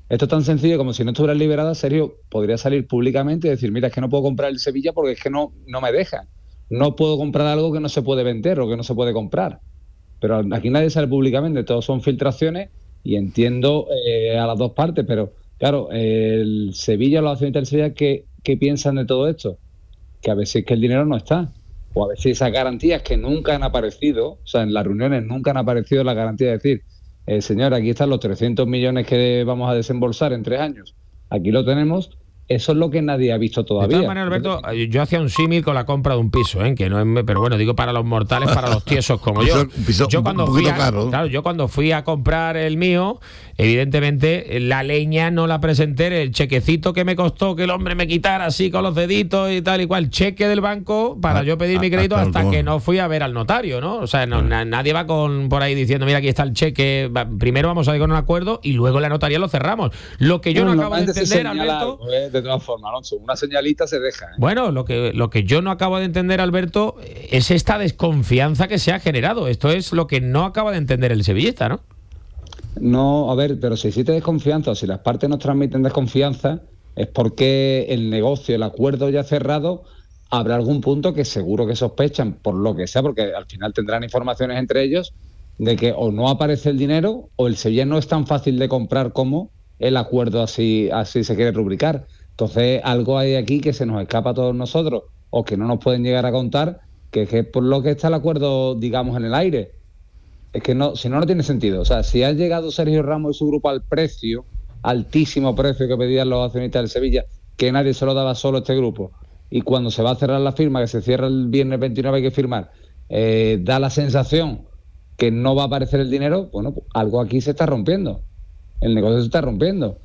Esto es tan sencillo como si no estuviera liberada, Sergio podría salir públicamente y decir, mira, es que no puedo comprar el Sevilla porque es que no, no me dejan. No puedo comprar algo que no se puede vender o que no se puede comprar. Pero aquí nadie sale públicamente, todos son filtraciones y entiendo eh, a las dos partes, pero claro, el Sevilla, los accionistas del Sevilla, ¿qué, qué piensan de todo esto? Que a veces es que el dinero no está, o a veces esas garantías que nunca han aparecido, o sea, en las reuniones nunca han aparecido la garantía de decir, eh, señor, aquí están los trescientos millones que vamos a desembolsar en tres años, aquí lo tenemos. Eso es lo que nadie ha visto todavía. De todas maneras, Alberto, yo hacía un símil con la compra de un piso, ¿eh? Que no es, pero bueno, digo para los mortales, para los tiesos como yo. Un piso, yo cuando un fui a, caro. claro, yo cuando fui a comprar el mío, evidentemente la leña no la presenté, el chequecito que me costó que el hombre me quitara así con los deditos y tal y cual, cheque del banco para ah, yo pedir ah, mi crédito hasta, hasta que no fui a ver al notario, ¿no? O sea, no, na, nadie va con por ahí diciendo, mira, aquí está el cheque, va, primero vamos a ir con un acuerdo y luego la notaría lo cerramos. Lo que yo no, no acabo de entender, Alberto, algo, ¿eh? De todas formas, Alonso, una señalita se deja, ¿eh? Bueno, lo que, lo que yo no acabo de entender, Alberto, es esta desconfianza que se ha generado. Esto es lo que no acaba de entender el sevillista, ¿no? No, a ver, pero si existe desconfianza o si las partes nos transmiten desconfianza, es porque el negocio, el acuerdo ya cerrado, habrá algún punto que seguro que sospechan, por lo que sea, porque al final tendrán informaciones entre ellos, de que o no aparece el dinero o el Sevilla no es tan fácil de comprar como el acuerdo así, así se quiere rubricar. Entonces, algo hay aquí que se nos escapa a todos nosotros o que no nos pueden llegar a contar, que es que por lo que está el acuerdo, digamos, en el aire. Es que no, si no, no tiene sentido. O sea, si ha llegado Sergio Ramos y su grupo al precio, altísimo precio que pedían los accionistas del Sevilla, que nadie se lo daba solo este grupo, y cuando se va a cerrar la firma, que se cierra el viernes veintinueve, hay que firmar, eh, da la sensación que no va a aparecer el dinero, bueno, pues algo aquí se está rompiendo. El negocio se está rompiendo.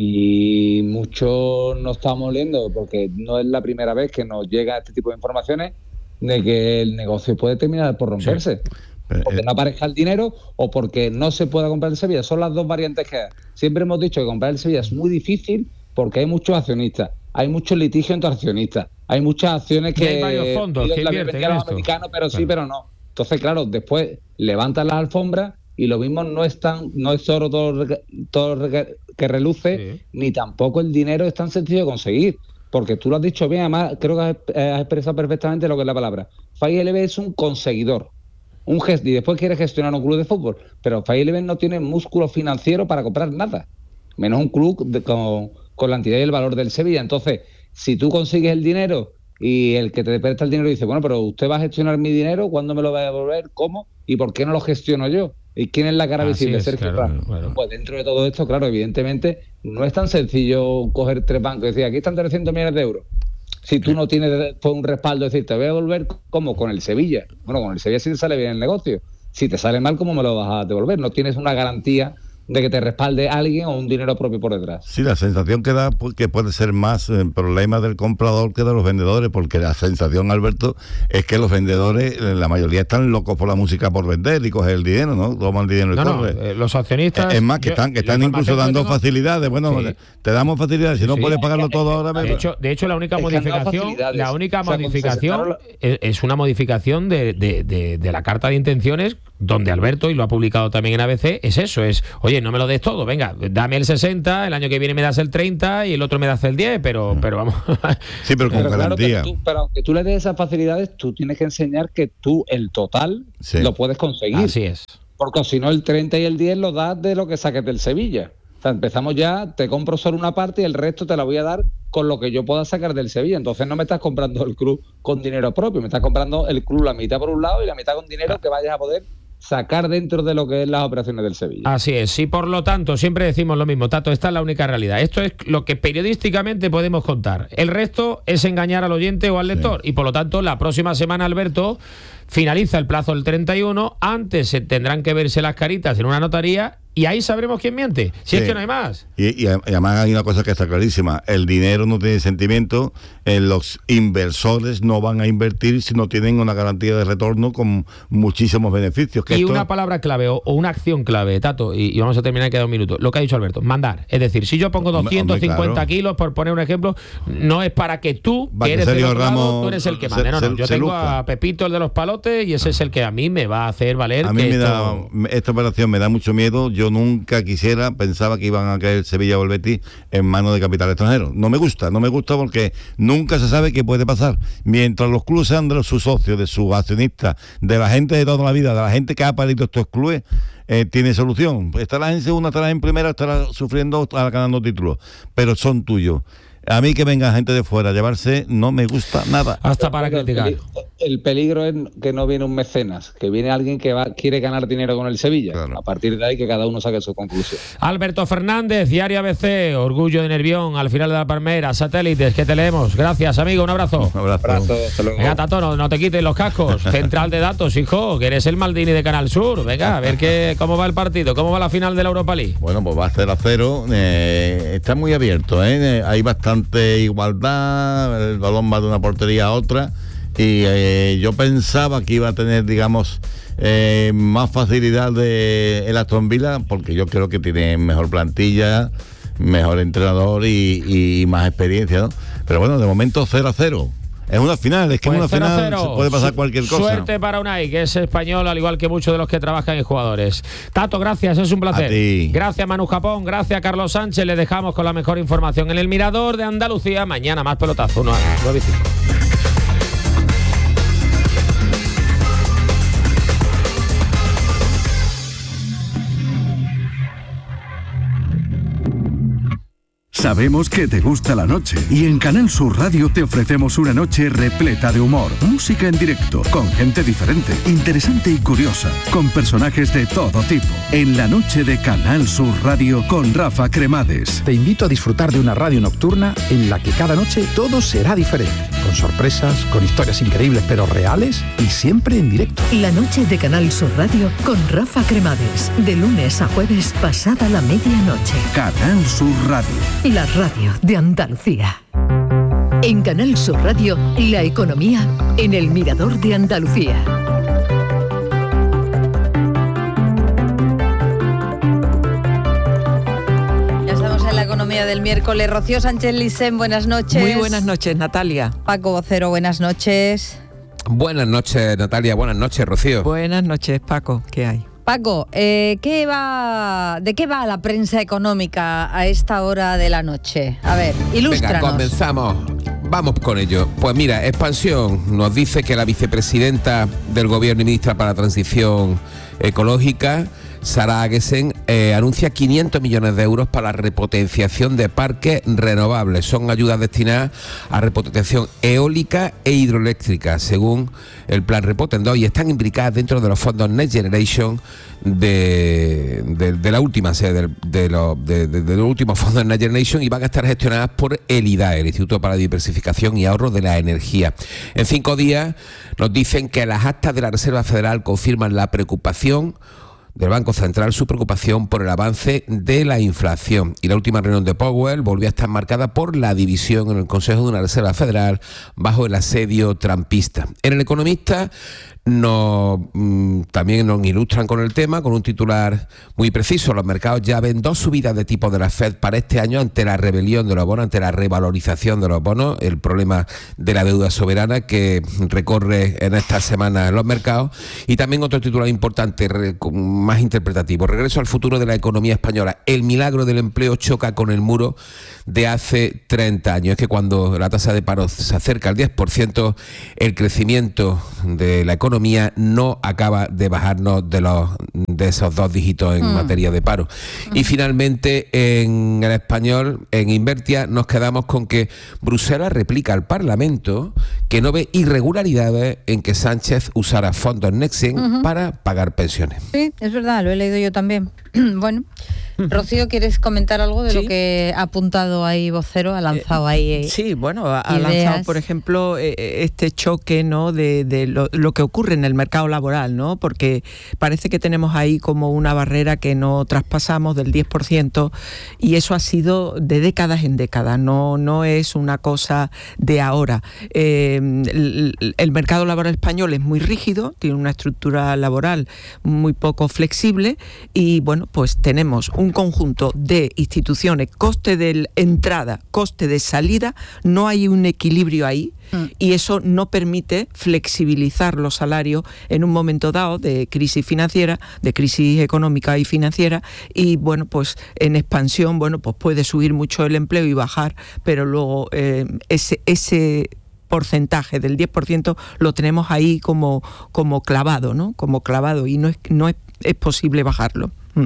Y mucho nos estamos oliendo, porque no es la primera vez que nos llega este tipo de informaciones de que el negocio puede terminar por romperse. Sí. Porque no aparezca el dinero o porque no se pueda comprar el Sevilla. Son las dos variantes que hay. Siempre hemos dicho que comprar el Sevilla es muy difícil porque hay muchos accionistas, hay muchos litigios entre accionistas, hay muchas acciones que... hay varios fondos que invierten en esto. Americanos, pero claro. sí, pero no. Entonces, claro, después levantan las alfombras y lo mismo no es tan, no es oro todo, todo que reluce, sí. Ni tampoco el dinero es tan sencillo de conseguir. Porque tú lo has dicho bien, además creo que has expresado perfectamente lo que es la palabra. Fai L V es un conseguidor. Un gest y después quiere gestionar un club de fútbol, pero Fai L V no tiene músculo financiero para comprar nada, menos un club de, con, con la entidad y el valor del Sevilla. Entonces, si tú consigues el dinero y el que te presta el dinero dice, bueno, pero usted va a gestionar mi dinero, ¿cuándo me lo va a devolver? ¿Cómo? ¿Y por qué no lo gestiono yo? ¿Y quién es la cara Así visible? Es, Sergio claro, Ramos. Claro. Pues dentro de todo esto, claro, evidentemente no es tan sencillo coger tres bancos y decir, aquí están trescientos millones de euros. Si tú no tienes después un respaldo, decir, te voy a devolver, ¿cómo? Con el Sevilla. Bueno, con el Sevilla sí te sale bien el negocio. Si te sale mal, ¿cómo me lo vas a devolver? No tienes una garantía de que te respalde alguien o un dinero propio por detrás. Sí, la sensación que da que puede ser más eh, problema del comprador que de los vendedores, porque la sensación, Alberto, es que los vendedores, la mayoría están locos por la música por vender y coger el dinero, ¿no? Toman el dinero y no, corre. No, eh, los accionistas... Es más, que yo, están, que están incluso dando tengo... facilidades. Bueno, sí. Te damos facilidades, si sí, no sí. puedes pagarlo todo ahora... De hecho, de hecho la única es modificación la única o sea, modificación es, es una modificación de, de, de, de la carta de intenciones, donde Alberto, y lo ha publicado también en A B C, es eso, es, oye, no me lo des todo, venga, dame el sesenta, el año que viene me das el treinta y el otro me das el diez, pero, mm. pero vamos... Sí, pero con pero garantía. Claro, tú, pero aunque tú le des esas facilidades, tú tienes que enseñar que tú el total sí. lo puedes conseguir. Así es. Porque si no, el treinta y el diez lo das de lo que saques del Sevilla. O sea, empezamos ya, te compro solo una parte y el resto te la voy a dar con lo que yo pueda sacar del Sevilla. Entonces no me estás comprando el club con dinero propio, me estás comprando el club la mitad por un lado y la mitad con dinero que vayas a poder sacar dentro de lo que es las operaciones del Sevilla. Así es, y por lo tanto siempre decimos lo mismo, Tato, esta es la única realidad. Esto es lo que periodísticamente podemos contar. El resto es engañar al oyente o al lector. Sí. Y por lo tanto, la próxima semana, Alberto, finaliza el plazo del treinta y uno, antes se tendrán que verse las caritas en una notaría y ahí sabremos quién miente, si sí. es que no hay más. Y, y además hay una cosa que está clarísima, el dinero no tiene sentimiento, eh, los inversores no van a invertir si no tienen una garantía de retorno con muchísimos beneficios. Que y esto... una palabra clave o, o una acción clave, Tato, y, y vamos a terminar, queda un minuto, lo que ha dicho Alberto, mandar. Es decir, si yo pongo doscientos cincuenta hombre, claro. kilos, por poner un ejemplo, no es para que tú, va que eres del otro Ramos, lado, tú eres el que manda. No, no, se, yo tengo luzca. a Pepito, el de los palotes, y ese ah. es el que a mí me va a hacer valer. A mí que me esto... da, esta operación me da mucho miedo. Yo yo nunca quisiera, pensaba que iban a caer Sevilla o el Betis en manos de capital extranjero. No me gusta, no me gusta porque nunca se sabe qué puede pasar. Mientras los clubes sean de los, sus socios, de sus accionistas, de la gente de toda la vida, de la gente que ha parido estos clubes, eh, tiene solución. Estarás en segunda, estarás en primera, estarás sufriendo, estarás ganando títulos, pero son tuyos. A mí que venga gente de fuera a llevarse no me gusta nada. Hasta para criticar. El peligro, el peligro es que no viene un mecenas, que viene alguien que va, quiere ganar dinero con el Sevilla. Claro. A partir de ahí que cada uno saque su conclusión. Alberto Fernández, Diario A B C, Orgullo de Nervión, al final de la Palmera, Satélites, que te leemos. Gracias, amigo, un abrazo. Un abrazo. abrazo hasta luego. Venga, Tato, no, no te quites los cascos. Central de datos, hijo, que eres el Maldini de Canal Sur. Venga, a ver qué, cómo va el partido, cómo va la final de la Europa League. Bueno, pues va a cero a cero. Eh, está muy abierto, ¿eh? Hay bastante igualdad. El balón va de una portería a otra y eh, yo pensaba que iba a tener, digamos, eh, más facilidad de el Aston Villa, porque yo creo que tiene mejor plantilla, mejor entrenador y, y más experiencia, ¿no? Pero bueno, de momento cero a cero. Es una final, es que pues en una final cero. Se puede pasar cualquier cosa. Suerte para Unai, que es español, al igual que muchos de los que trabajan en jugadores. Tato, gracias, es un placer. A ti. Gracias, Manu Japón, gracias, Carlos Sánchez. Les dejamos con la mejor información en el Mirador de Andalucía. Mañana más pelotazo, nueve y cinco. Sabemos que te gusta la noche y en Canal Sur Radio te ofrecemos una noche repleta de humor, música en directo, con gente diferente, interesante y curiosa, con personajes de todo tipo. En la noche de Canal Sur Radio con Rafa Cremades. Te invito a disfrutar de una radio nocturna en la que cada noche todo será diferente, con sorpresas, con historias increíbles pero reales y siempre en directo. La noche de Canal Sur Radio con Rafa Cremades, de lunes a jueves pasada la medianoche. Canal Sur Radio. La radio de Andalucía. En Canal Sur Radio, la economía en el Mirador de Andalucía. Ya estamos en la economía del miércoles. Rocío Sánchez Licen, buenas noches. Muy buenas noches, Natalia. Paco Vocero, buenas noches. Buenas noches, Natalia. Buenas noches, Rocío. Buenas noches, Paco. ¿Qué hay? Paco, eh, ¿qué va, ¿de qué va la prensa económica a esta hora de la noche? A ver, ilústranos. Venga, comenzamos. Vamos con ello. Pues mira, Expansión nos dice que la vicepresidenta del Gobierno y ministra para la Transición Ecológica, Sara Agesen, eh, anuncia quinientos millones de euros para la repotenciación de parques renovables. Son ayudas destinadas a repotenciación eólica e hidroeléctrica, según el plan Repoten dos, y están imbricadas dentro de los fondos Next Generation de, de, de la última sede de, de, los, de, de, de los últimos fondos Next Generation, y van a estar gestionadas por el I D A E, el Instituto para la Diversificación y Ahorro de la Energía. En cinco días nos dicen que las actas de la Reserva Federal confirman la preocupación del Banco Central, su preocupación por el avance de la inflación. Y la última reunión de Powell volvió a estar marcada por la división en el Consejo de una Reserva Federal bajo el asedio trumpista. En El Economista nos, mmm, también nos ilustran con el tema, con un titular muy preciso. Los mercados ya ven dos subidas de tipo de la Fed para este año ante la rebelión de los bonos, ante la revalorización de los bonos, el problema de la deuda soberana que recorre en estas semanas los mercados. Y también otro titular importante, más interpretativo: regreso al futuro de la economía española. El milagro del empleo choca con el muro de hace treinta años. Es que cuando la tasa de paro se acerca al diez por ciento, el crecimiento de la economía no acaba de bajarnos de los de esos dos dígitos en mm. materia de paro. Mm. Y finalmente, en El Español, en Invertia, nos quedamos con que Bruselas replica al Parlamento que no ve irregularidades en que Sánchez usara fondos Nexen uh-huh. para pagar pensiones. Sí, es verdad, lo he leído yo también. Bueno, Rocío, ¿quieres comentar algo de sí. lo que ha apuntado ahí Vocero? Ha lanzado ahí eh, Sí, bueno, ha, ha lanzado, por ejemplo, eh, este choque, ¿no?, de, de lo, lo que ocurre en el mercado laboral, ¿no? Porque parece que tenemos ahí como una barrera que no traspasamos del diez por ciento, y eso ha sido de décadas en décadas, no, no es una cosa de ahora. Eh, el, el mercado laboral español es muy rígido, tiene una estructura laboral muy poco flexible, y bueno, bueno, pues tenemos un conjunto de instituciones, coste de entrada, coste de salida, no hay un equilibrio ahí. Y eso no permite flexibilizar los salarios en un momento dado de crisis financiera, de crisis económica y financiera, y bueno, pues en expansión, bueno, pues puede subir mucho el empleo y bajar, pero luego eh, ese, ese porcentaje del diez por ciento lo tenemos ahí como, como clavado, ¿no? Como clavado, y no es, no es, es posible bajarlo. Mm.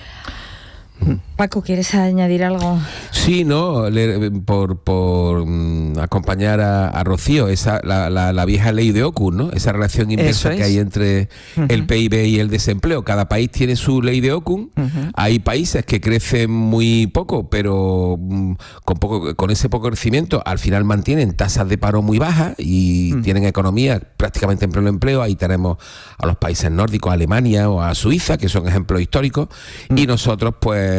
Paco, ¿quieres añadir algo? Sí, no, le, por, por um, acompañar a, a Rocío, esa la, la, la vieja ley de Ockham, ¿no? Esa relación inversa que hay entre uh-huh. el P I B y el desempleo. Cada país tiene su ley de Ockham. Uh-huh. Hay países que crecen muy poco, pero um, con poco, con ese poco crecimiento, al final mantienen tasas de paro muy bajas y uh-huh. tienen economía prácticamente en pleno empleo. Ahí tenemos a los países nórdicos, a Alemania o a Suiza, que son ejemplos históricos, uh-huh. y nosotros, pues,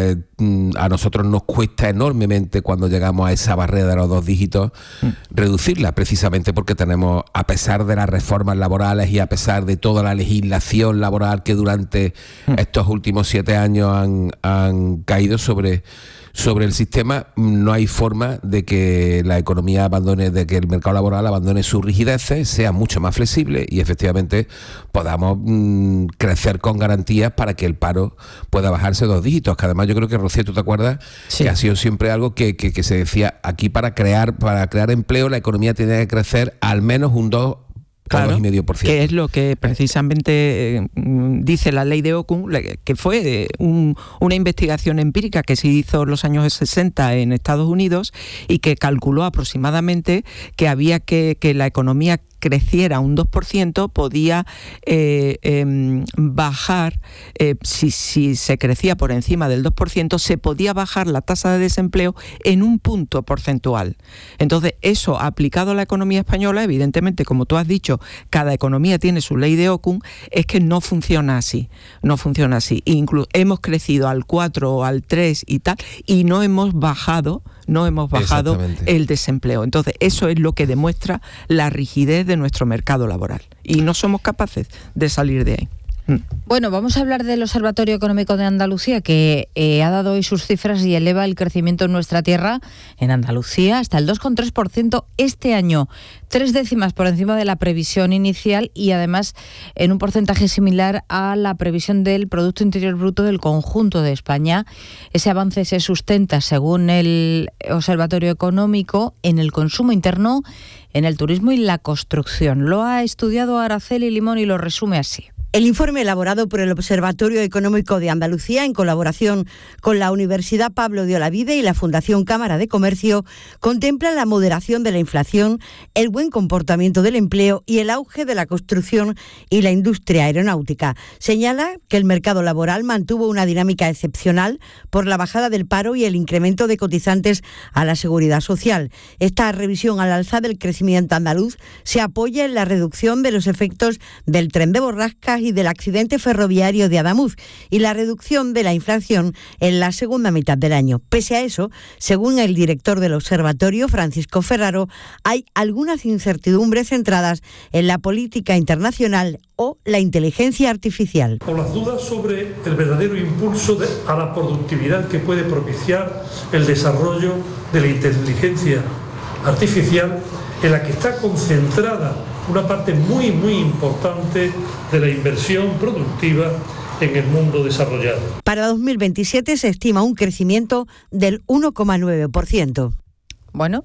a nosotros nos cuesta enormemente cuando llegamos a esa barrera de los dos dígitos mm. reducirla, precisamente porque tenemos, a pesar de las reformas laborales y a pesar de toda la legislación laboral que durante mm. estos últimos siete años han, han caído sobre sobre el sistema, no hay forma de que la economía abandone, de que el mercado laboral abandone sus rigideces, sea mucho más flexible y efectivamente podamos mmm, crecer con garantías para que el paro pueda bajarse dos dígitos. Que además yo creo que, Rocío, ¿tú te acuerdas? Sí. Que ha sido siempre algo que, que, que se decía aquí, para crear, para crear empleo la economía tiene que crecer al menos un dos Claro, dos coma cinco por ciento. Que es lo que precisamente eh, dice la ley de Ockham, que fue un, una investigación empírica que se hizo en los años sesenta en Estados Unidos y que calculó aproximadamente que había que, que la economía creciera un dos por ciento, podía eh, eh, bajar, eh, si, si se crecía por encima del dos por ciento, se podía bajar la tasa de desempleo en un punto porcentual. Entonces, eso aplicado a la economía española, evidentemente, como tú has dicho, cada economía tiene su ley de Ockham, es que no funciona así, no funciona así. Incluso hemos crecido al cuatro o al tres y tal, y no hemos bajado, no hemos bajado el desempleo. Entonces, eso es lo que demuestra la rigidez de nuestro mercado laboral. Y no somos capaces de salir de ahí. Bueno, vamos a hablar del Observatorio Económico de Andalucía, que eh, ha dado hoy sus cifras y eleva el crecimiento en nuestra tierra, en Andalucía, hasta el dos coma tres por ciento este año, tres décimas por encima de la previsión inicial y además en un porcentaje similar a la previsión del Producto Interior Bruto del conjunto de España. Ese avance se sustenta, según el Observatorio Económico, en el consumo interno, en el turismo y la construcción. Lo ha estudiado Araceli Limón y lo resume así. El informe elaborado por el Observatorio Económico de Andalucía en colaboración con la Universidad Pablo de Olavide y la Fundación Cámara de Comercio contempla la moderación de la inflación, el buen comportamiento del empleo y el auge de la construcción y la industria aeronáutica. Señala que el mercado laboral mantuvo una dinámica excepcional por la bajada del paro y el incremento de cotizantes a la seguridad social. Esta revisión al alza del crecimiento andaluz se apoya en la reducción de los efectos del tren de Borrascas y del accidente ferroviario de Adamuz y la reducción de la inflación en la segunda mitad del año. Pese a eso, según el director del observatorio, Francisco Ferraro, hay algunas incertidumbres centradas en la política internacional o la inteligencia artificial. Por las dudas sobre el verdadero impulso de, a la productividad que puede propiciar el desarrollo de la inteligencia artificial, en la que está concentrada una parte muy, muy importante de la inversión productiva en el mundo desarrollado. Para dos mil veintisiete se estima un crecimiento del uno coma nueve por ciento. Bueno.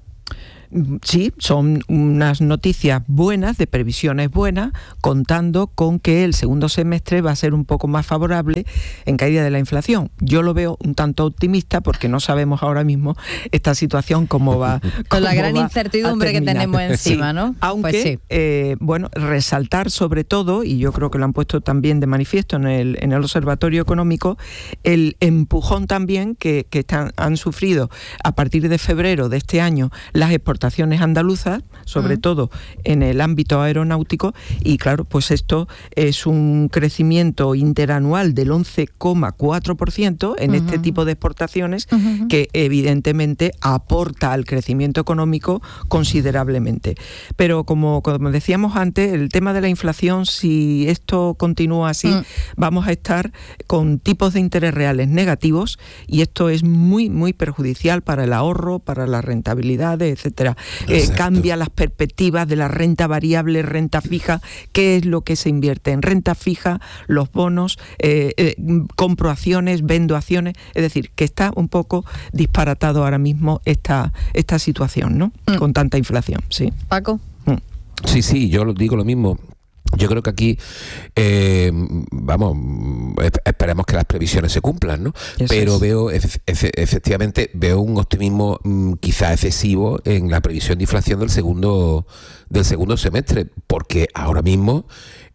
Sí, son unas noticias buenas, de previsiones buenas, contando con que el segundo semestre va a ser un poco más favorable en caída de la inflación. Yo lo veo un tanto optimista porque no sabemos ahora mismo esta situación cómo va. Con la gran incertidumbre que tenemos encima, sí. ¿no? Aunque, pues sí. eh, bueno, resaltar sobre todo, y yo creo que lo han puesto también de manifiesto en el, en el Observatorio Económico, el empujón también que, que están, han sufrido a partir de febrero de este año las exportaciones exportaciones andaluzas, sobre mm. todo en el ámbito aeronáutico, y claro, pues esto es un crecimiento interanual del once coma cuatro por ciento en uh-huh. este tipo de exportaciones uh-huh. que evidentemente aporta al crecimiento económico considerablemente. Pero como, como decíamos antes, el tema de la inflación, si esto continúa así, mm. vamos a estar con tipos de interés reales negativos, y esto es muy, muy perjudicial para el ahorro, para las rentabilidades, etcétera. Eh, cambia las perspectivas de la renta variable, renta fija. ¿Qué es lo que se invierte? En renta fija, los bonos, eh, eh, compro acciones, vendo acciones, es decir, que está un poco disparatado ahora mismo esta, esta situación, ¿no? Mm. Con tanta inflación, sí. Paco. Mm. Sí, sí, yo digo lo mismo. Yo creo que aquí, eh, vamos, esperemos que las previsiones se cumplan, ¿no? Eso Pero es. veo, efe, efectivamente, veo un optimismo mmm, quizá excesivo en la previsión de inflación del segundo, del segundo semestre, porque ahora mismo,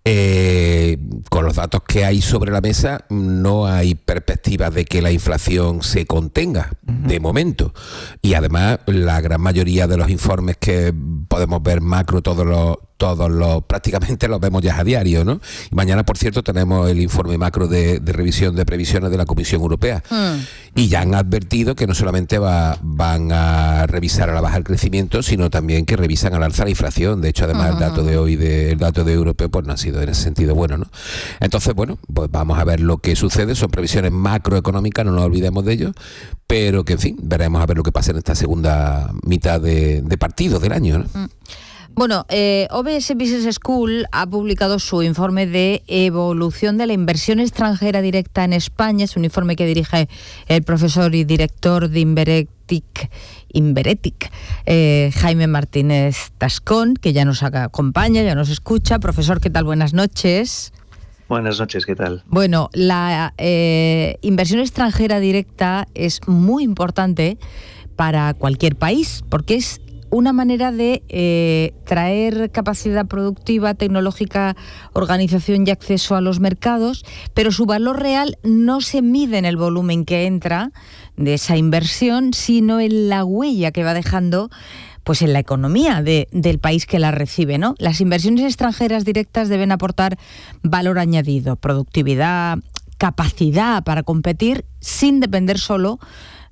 eh, con los datos que hay sobre la mesa, no hay perspectivas de que la inflación se contenga, uh-huh. de momento. Y además, la gran mayoría de los informes que podemos ver macro, todos los todos los, prácticamente los vemos ya a diario, ¿no? Y mañana, por cierto, tenemos el informe macro de, de revisión de previsiones de la Comisión Europea. Mm. Y ya han advertido que no solamente va, van a revisar a la baja el crecimiento, sino también que revisan al alza la inflación. De hecho, además, uh-huh. el dato de hoy, de, el dato de europeo, pues no ha sido en ese sentido bueno, ¿no? Entonces, bueno, pues vamos a ver lo que sucede. Son previsiones macroeconómicas, no nos olvidemos de ello, pero que, en fin, veremos a ver lo que pasa en esta segunda mitad de, de partido del año, ¿no? Mm. Bueno, eh, O B S Business School ha publicado su informe de evolución de la inversión extranjera directa en España. Es un informe que dirige el profesor y director de Inveretic, Inveretic eh, Jaime Martínez Tascón, que ya nos acompaña, ya nos escucha. Profesor, ¿qué tal? Buenas noches. Buenas noches, ¿qué tal? Bueno, la eh, inversión extranjera directa es muy importante para cualquier país, porque es una manera de eh, traer capacidad productiva, tecnológica, organización y acceso a los mercados, pero su valor real no se mide en el volumen que entra de esa inversión, sino en la huella que va dejando pues en la economía de, del país que la recibe, ¿no? Las inversiones extranjeras directas deben aportar valor añadido, productividad, capacidad para competir sin depender solo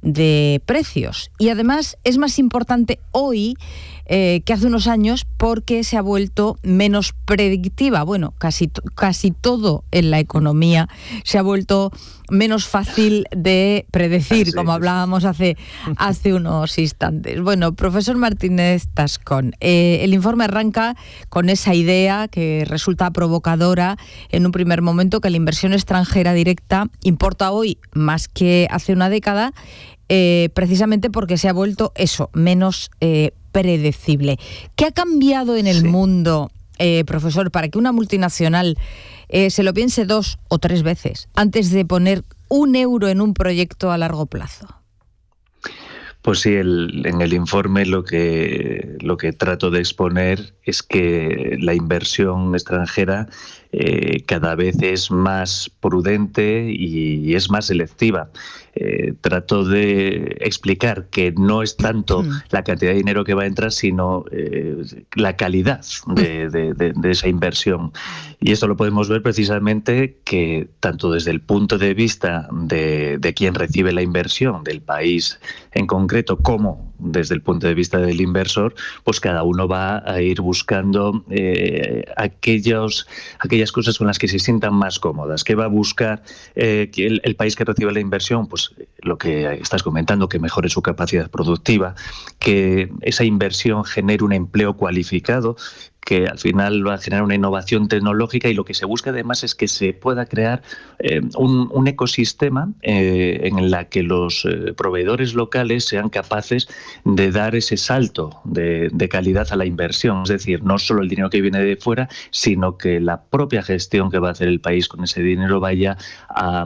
de precios. Y además es más importante hoy eh, que hace unos años, porque se ha vuelto menos predictiva. Bueno, casi, casi todo en la economía se ha vuelto menos fácil de predecir, sí, como hablábamos hace, hace unos instantes. Bueno, profesor Martínez Tascón, eh, el informe arranca con esa idea que resulta provocadora en un primer momento, que la inversión extranjera directa importa hoy más que hace una década, eh, precisamente porque se ha vuelto eso, menos eh, predecible. ¿Qué ha cambiado en el sí. mundo, eh, profesor, para que una multinacional eh, se lo piense dos o tres veces antes de poner un euro en un proyecto a largo plazo? Pues sí, el, en el informe lo que, lo que trato de exponer es que la inversión extranjera eh, cada vez es más prudente y, y es más selectiva. Eh, trato de explicar que no es tanto la cantidad de dinero que va a entrar, sino eh, la calidad de, de, de, de esa inversión. Y esto lo podemos ver precisamente que tanto desde el punto de vista de, de quien recibe la inversión, del país en concreto, como desde el punto de vista del inversor, pues cada uno va a ir buscando eh, aquellos, aquellas cosas con las que se sientan más cómodas. ¿Qué va a buscar eh, el, el país que recibe la inversión? Pues lo que estás comentando, que mejore su capacidad productiva, que esa inversión genere un empleo cualificado, que al final va a generar una innovación tecnológica, y lo que se busca además es que se pueda crear eh, un, un ecosistema eh, en la que los eh, proveedores locales sean capaces de dar ese salto de, de calidad a la inversión. Es decir, no solo el dinero que viene de fuera, sino que la propia gestión que va a hacer el país con ese dinero vaya a,